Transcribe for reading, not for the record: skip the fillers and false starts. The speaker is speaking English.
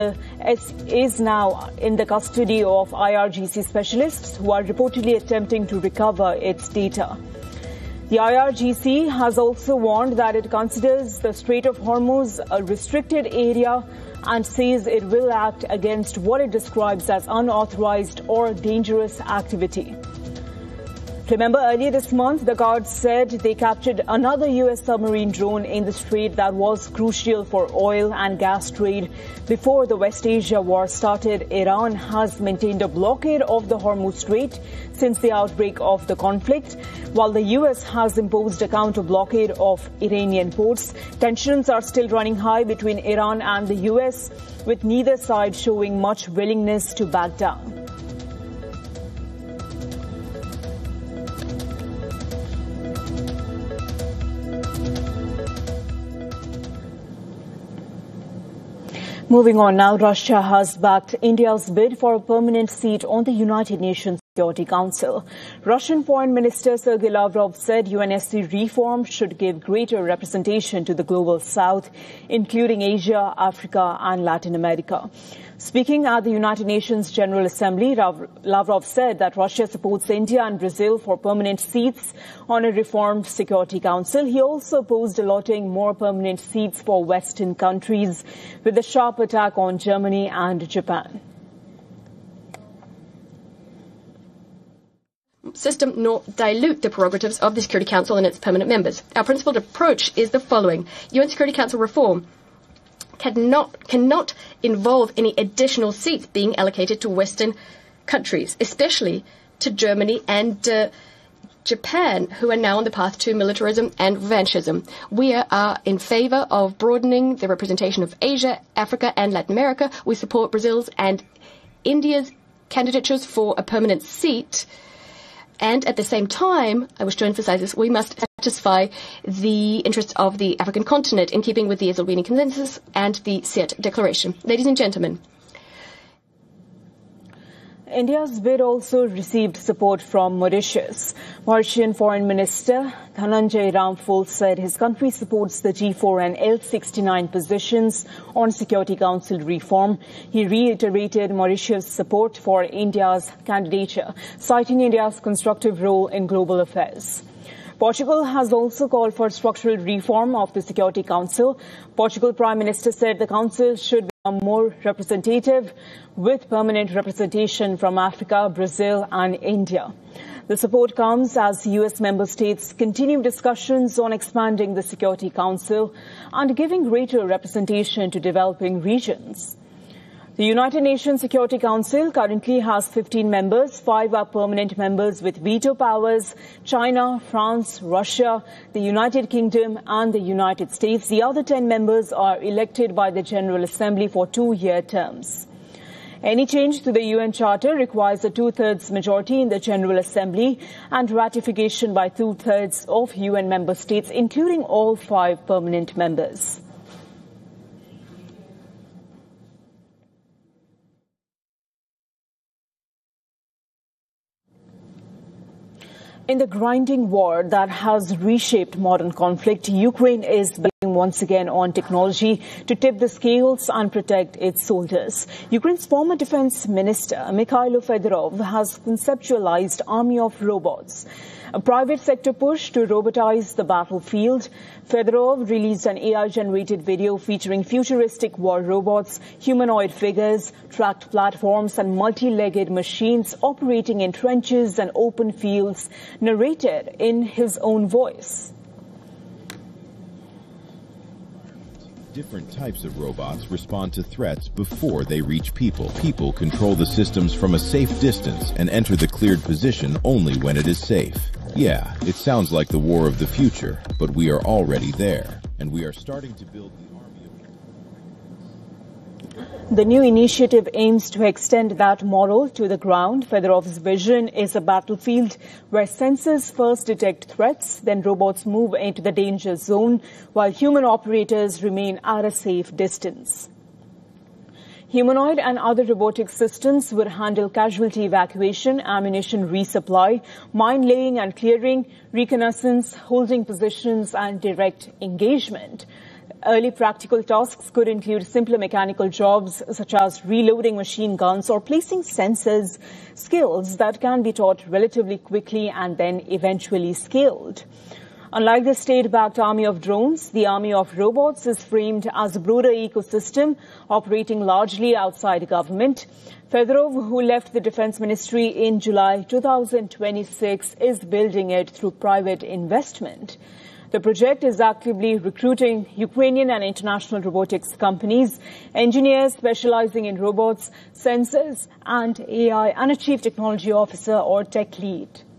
is now in the custody of IRGC specialists who are reportedly attempting to recover its data. The IRGC has also warned that it considers the Strait of Hormuz a restricted area and says it will act against what it describes as unauthorized or dangerous activity. Remember, earlier this month, the Guards said they captured another U.S. submarine drone in the strait that was crucial for oil and gas trade. Before the West Asia war started, Iran has maintained a blockade of the Hormuz Strait since the outbreak of the conflict, while the U.S. has imposed a counter-blockade of Iranian ports. Tensions are still running high between Iran and the U.S., with neither side showing much willingness to back down. Moving on now, Russia has backed India's bid for a permanent seat on the United Nations Security Council. Russian Foreign Minister Sergei Lavrov said UNSC reform should give greater representation to the global south, including Asia, Africa and Latin America. Speaking at the United Nations General Assembly, Lavrov said that Russia supports India and Brazil for permanent seats on a reformed Security Council. He also opposed allotting more permanent seats for Western countries, with a sharp attack on Germany and Japan. System nor dilute the prerogatives of the Security Council and its permanent members. Our principled approach is the following. UN Security Council reform cannot involve any additional seats being allocated to Western countries, especially to Germany and Japan, who are now on the path to militarism and revanchism. We are in favor of broadening the representation of Asia, Africa and Latin America. We support Brazil's and India's candidatures for a permanent seat. And at the same time, I wish to emphasize this, we must satisfy the interests of the African continent in keeping with the Eswatini Consensus and the SEAT Declaration. Ladies and gentlemen. India's bid also received support from Mauritius. Mauritian Foreign Minister Dhananjay Ramphul said his country supports the G4 and L69 positions on Security Council reform. He reiterated Mauritius' support for India's candidature, citing India's constructive role in global affairs. Portugal has also called for structural reform of the Security Council. Portugal Prime Minister said the Council should become more representative, with permanent representation from Africa, Brazil and India. The support comes as US member states continue discussions on expanding the Security Council and giving greater representation to developing regions. The United Nations Security Council currently has 15 members. 5 are permanent members with veto powers: China, France, Russia, the United Kingdom and the United States. The other 10 members are elected by the General Assembly for 2-year terms. Any change to the UN Charter requires a 2/3 majority in the General Assembly and ratification by 2/3 of UN member states, including all 5 permanent members. In the grinding war that has reshaped modern conflict, Ukraine is betting once again on technology to tip the scales and protect its soldiers. Ukraine's former defense minister, Mikhailo Fedorov, has conceptualized Army of Robots, a private sector push to robotize the battlefield. Fedorov released an AI-generated video featuring futuristic war robots, humanoid figures, tracked platforms and multi-legged machines operating in trenches and open fields, narrated in his own voice. Different types of robots respond to threats before they reach people. People control the systems from a safe distance and enter the cleared position only when it is safe. Yeah, it sounds like the war of the future, but we are already there, and we are starting to build the army of... The new initiative aims to extend that model to the ground. Fedorov's vision is a battlefield where sensors first detect threats, then robots move into the danger zone, while human operators remain at a safe distance. Humanoid and other robotic systems would handle casualty evacuation, ammunition resupply, mine laying and clearing, reconnaissance, holding positions and direct engagement. Early practical tasks could include simpler mechanical jobs such as reloading machine guns or placing sensors, skills that can be taught relatively quickly and then eventually scaled. Unlike the state-backed army of drones, the army of robots is framed as a broader ecosystem operating largely outside government. Fedorov, who left the Defense Ministry in July 2026, is building it through private investment. The project is actively recruiting Ukrainian and international robotics companies, engineers specializing in robots, sensors and AI, and a chief technology officer or tech lead.